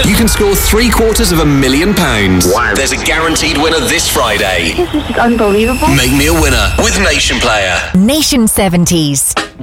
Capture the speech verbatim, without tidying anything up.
you can score three quarters of a million pounds. Wow. There's a guaranteed winner this Friday. This is unbelievable. Make me a winner with Nation Player. Nation seventies.